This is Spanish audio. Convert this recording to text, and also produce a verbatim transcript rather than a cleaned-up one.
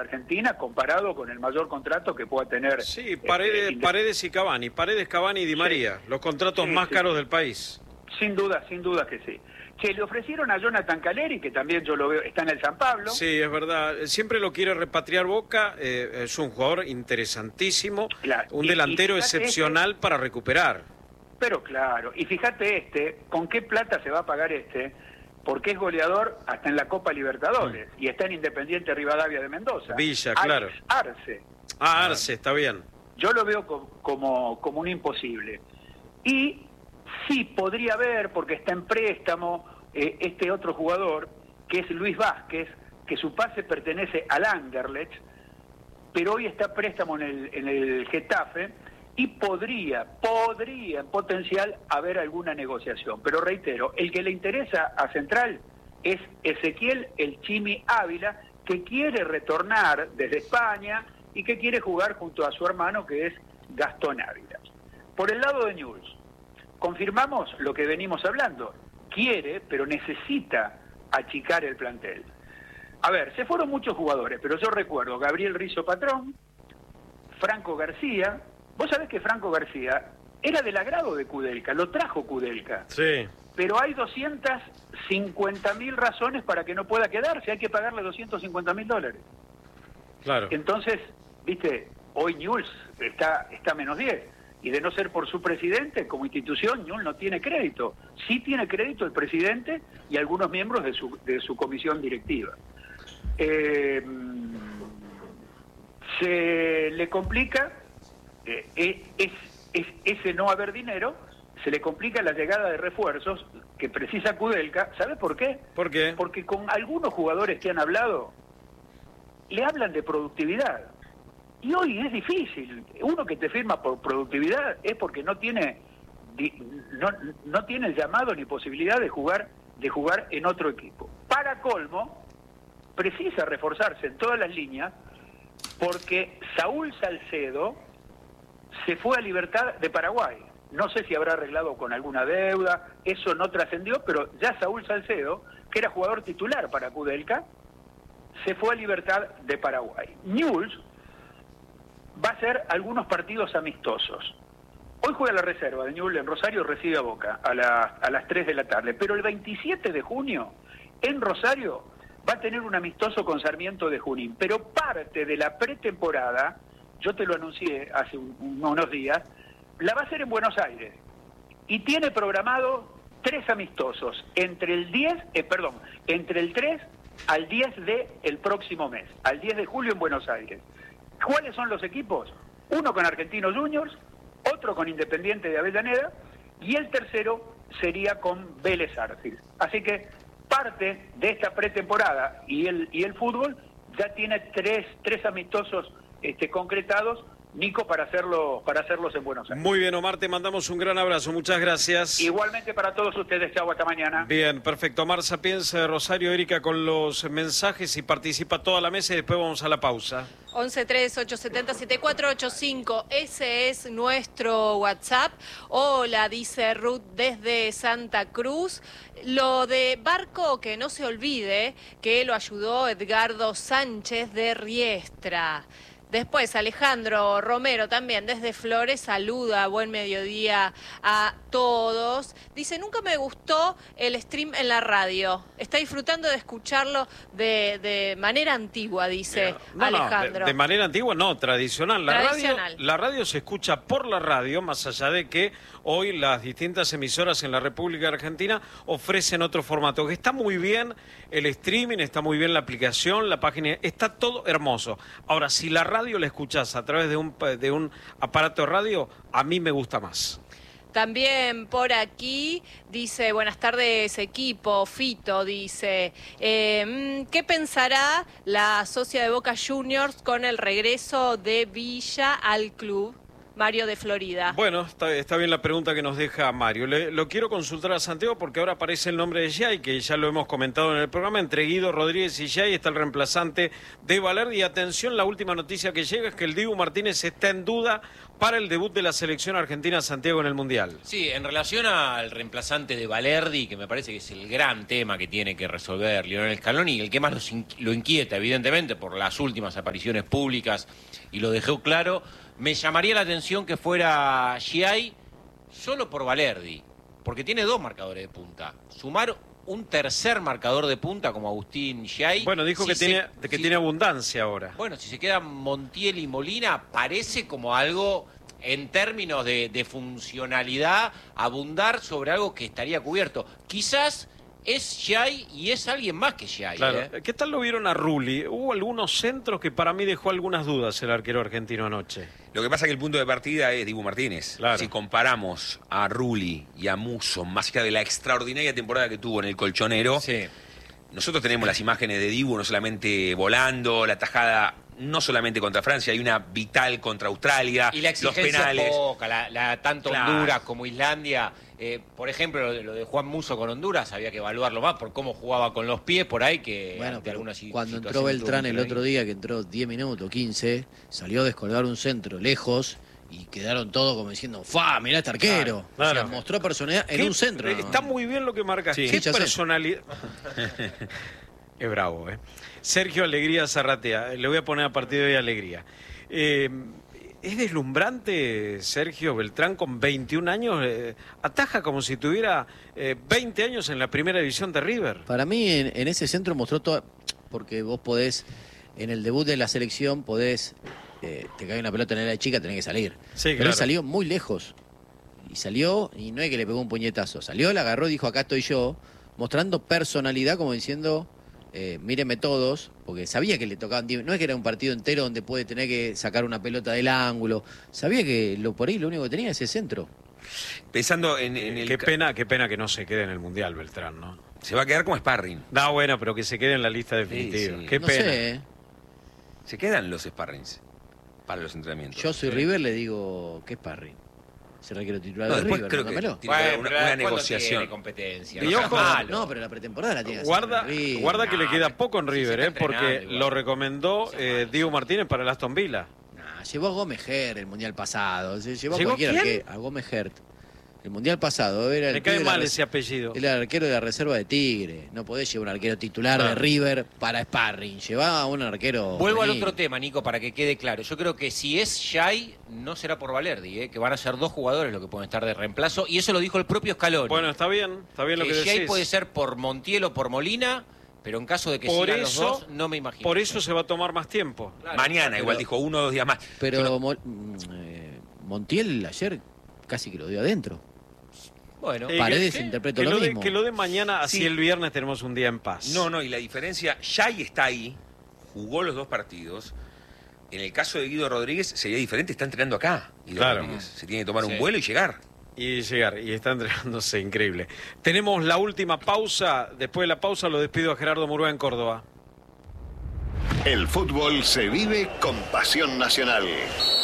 la Argentina comparado con el mayor contrato que pueda tener. Sí, Paredes, eh, Paredes y Cavani, Paredes, Cavani y Di María, sí, los contratos sí, más sí. caros del país. Sin duda, sin duda que sí. Que le ofrecieron a Jonathan Caleri, que también yo lo veo, está en el San Pablo. Sí, es verdad. Siempre lo quiere repatriar Boca. Eh, es un jugador interesantísimo, claro. un y, delantero y excepcional este, para recuperar. Pero claro, y fíjate este, ¿con qué plata se va a pagar este? Porque es goleador hasta en la Copa Libertadores mm. y está en Independiente Rivadavia de Mendoza. Villa, claro. Arce. Ah, Arce, está bien. Yo lo veo como, como, como un imposible. Y sí podría haber, porque está en préstamo, eh, este otro jugador, que es Luis Vázquez, que su pase pertenece al Anderlecht, pero hoy está préstamo en el, en el Getafe, y podría, podría en potencial haber alguna negociación. Pero reitero, el que le interesa a Central es Ezequiel El Chimi Ávila, que quiere retornar desde España y que quiere jugar junto a su hermano, que es Gastón Ávila. Por el lado de Newell's, confirmamos lo que venimos hablando. Quiere, pero necesita achicar el plantel. A ver, se fueron muchos jugadores, pero yo recuerdo Gabriel Rizzo Patrón, Franco García. Vos sabés que Franco García era del agrado de Kudelka, lo trajo Kudelka. Sí. Pero hay doscientas cincuenta mil razones para que no pueda quedarse, hay que pagarle doscientos cincuenta mil dólares. Claro. Entonces, viste, hoy Newell's está, está menos diez. Y de no ser por su presidente, como institución, Newell's no tiene crédito. Sí tiene crédito el presidente y algunos miembros de su, de su comisión directiva. Eh, se le complica, eh, es, es, ese no haber dinero, se le complica la llegada de refuerzos que precisa Kudelka. ¿Sabe por qué? ¿Por qué? Porque con algunos jugadores que han hablado, le hablan de productividad. Y hoy es difícil. Uno que te firma por productividad es porque no tiene no, no tiene el llamado ni posibilidad de jugar de jugar en otro equipo. Para colmo, precisa reforzarse en todas las líneas porque Saúl Salcedo se fue a Libertad de Paraguay. No sé si habrá arreglado con alguna deuda, eso no trascendió, pero ya Saúl Salcedo, que era jugador titular para Kudelka, se fue a Libertad de Paraguay. Newell's va a hacer algunos partidos amistosos. Hoy juega la reserva de Newell's en Rosario, recibe a Boca a, la, a las tres de la tarde. Pero el veintisiete de junio, en Rosario, va a tener un amistoso con Sarmiento de Junín. Pero parte de la pretemporada, yo te lo anuncié hace un, unos días, la va a hacer en Buenos Aires. Y tiene programado tres amistosos, entre el diez, eh, perdón, entre el tres al diez de el próximo mes, al diez de julio en Buenos Aires. ¿Cuáles son los equipos? Uno con Argentinos Juniors, otro con Independiente de Avellaneda y el tercero sería con Vélez Arfield. Así que parte de esta pretemporada y el y el fútbol ya tiene tres tres amistosos este, concretados, Nico, para hacerlo para hacerlos en Buenos Aires. Muy bien, Omar, te mandamos un gran abrazo, muchas gracias. Igualmente para todos ustedes, chau, hasta mañana. Bien, perfecto. Omar Sapienza de Rosario, Erika con los mensajes y participa toda la mesa y después vamos a la pausa. once tres ocho siete cero siete cuatro ocho cinco, ese es nuestro WhatsApp. Hola, dice Ruth desde Santa Cruz. Lo de Barco, que no se olvide que lo ayudó Edgardo Sánchez de Riestra. Después, Alejandro Romero también desde Flores saluda, buen mediodía a todos. Dice, nunca me gustó el stream en la radio. Está disfrutando de escucharlo de, de manera antigua, dice no, Alejandro. No, de, de manera antigua, no, tradicional. La, tradicional. Radio, la radio se escucha por la radio, más allá de que hoy las distintas emisoras en la República Argentina ofrecen otro formato. Que está muy bien el streaming, está muy bien la aplicación, la página, está todo hermoso. Ahora, si la radio la escuchás a través de un, de un aparato de radio, a mí me gusta más. También por aquí dice, buenas tardes equipo, Fito dice, eh, ¿qué pensará la socia de Boca Juniors con el regreso de Villa al club? Mario de Florida. Bueno, está, está bien la pregunta que nos deja Mario. Le, lo quiero consultar a Santiago porque ahora aparece el nombre de Giai, que ya lo hemos comentado en el programa. Entre Guido Rodríguez y Giai está el reemplazante de Valerdi. Y atención, la última noticia que llega es que el Dibu Martínez está en duda para el debut de la selección argentina Santiago en el Mundial. Sí, en relación al reemplazante de Valerdi, que me parece que es el gran tema que tiene que resolver Lionel Scaloni, y el que más los in- lo inquieta, evidentemente, por las últimas apariciones públicas, y lo dejó claro, me llamaría la atención que fuera Giai solo por Valerdi, porque tiene dos marcadores de punta. Sumar un tercer marcador de punta como Agustín Giai. Bueno, dijo si que, se, tiene, que si, tiene abundancia ahora. Bueno, si se quedan Montiel y Molina, parece como algo, en términos de, de funcionalidad, abundar sobre algo que estaría cubierto. Quizás es Giai y es alguien más que Giai. Claro. ¿eh? ¿Qué tal lo vieron a Rulli? Hubo algunos centros que para mí dejó algunas dudas el arquero argentino anoche. Lo que pasa es que el punto de partida es Dibu Martínez. Claro. Si comparamos a Rulli y a Musso, más allá de la extraordinaria temporada que tuvo en el Colchonero, Sí. nosotros tenemos las imágenes de Dibu no solamente volando, la tajada no solamente contra Francia, hay una vital contra Australia, Y la los exigencia penales. poca, la, la- tanto Claro. Honduras como Islandia. Eh, por ejemplo, lo de, lo de Juan Musso con Honduras, había que evaluarlo más por cómo jugaba con los pies por ahí que Bueno, ante pero alguna si- cuando entró situación Beltrán tuvo el que otro día, que entró diez minutos, quince, salió a descolgar un centro lejos y quedaron todos como diciendo, ¡fa! Mirá este arquero. Claro, O sea, claro. mostró personalidad en ¿Qué- un centro. eh, ¿no? Está muy bien lo que marca. Sí. ¿Qué Sí, ya sé. personalidad? Es bravo, ¿eh? Sergio Alegría Zarratea. Le voy a poner a partir de hoy Alegría. Eh, es deslumbrante Sergio Beltrán con veintiún años. Eh, ataja como si tuviera eh, veinte años en la primera división de River. Para mí en, en ese centro mostró todo, porque vos podés, en el debut de la selección, podés, eh, te cae una pelota en el área chica, tenés que salir. Sí, Pero claro. él salió muy lejos. Y salió, y no es que le pegó un puñetazo, salió, la agarró y dijo, acá estoy yo, mostrando personalidad como diciendo, eh, mírenme todos, porque sabía que le tocaban, diez- no es que era un partido entero donde puede tener que sacar una pelota del ángulo, sabía que lo por ahí lo único que tenía era ese centro. Pensando en, en el... Qué pena, qué pena que no se quede en el Mundial Beltrán, ¿no? Se va a quedar como sparring. No, bueno, pero que se quede en la lista definitiva. sí. Qué no pena. sé, ¿eh? Se quedan los sparrings para los entrenamientos. Yo soy River, le digo, ¿qué es Parry? Se requiere titular No, de después River, creo que mándamelo. tiene que haber una, pero una ¿cuándo negociación. tiene competencia? Y No seas ojo, malo. No, pero la pretemporada la tiene que hacer Guarda, en River. guarda que le No, queda pero poco en sí, River, se ¿eh? está Porque entrenando igual. lo recomendó No sea eh, malo, Diego sí. Martínez para el Aston Villa. Nah, llevó a Gómez Gert el mundial pasado. Se llevó a ¿Llegó cualquiera quién? que- a Gómez Gert. El mundial pasado era el Me pibe cae de la mal res- ese apellido. Era el arquero de la reserva de Tigre. No podés llevar un arquero titular de Claro. River para sparring. Llevaba a un arquero. Vuelvo al juvenil. otro tema, Nico, para que quede claro. Yo creo que si es Giai, no será por Valerdi, ¿eh? Que van a ser dos jugadores los que pueden estar de reemplazo. Y eso lo dijo el propio Scaloni. Bueno, está bien, está bien lo que que Giai decís. puede ser por Montiel o por Molina, pero en caso de que Por sigan eso- los dos, no me imagino. Por eso se va a tomar más tiempo. Claro, Mañana, pero- igual dijo uno o dos días más. Pero Mo- mm, eh, Montiel ayer casi que lo dio adentro. Bueno, Eh, Paredes que- interpretó que lo de- mismo. Que lo de mañana, así Sí. el viernes tenemos un día en paz. No, no, y la diferencia, Giai está ahí, jugó los dos partidos. En el caso de Guido Rodríguez sería diferente, está entrenando acá. Guido Claro. Rodríguez. Se tiene que tomar Sí. un vuelo y llegar. Y llegar, y está entrenándose increíble. Tenemos la última pausa. Después de la pausa lo despido a Gerardo Murúa en Córdoba. El fútbol se vive con pasión nacional.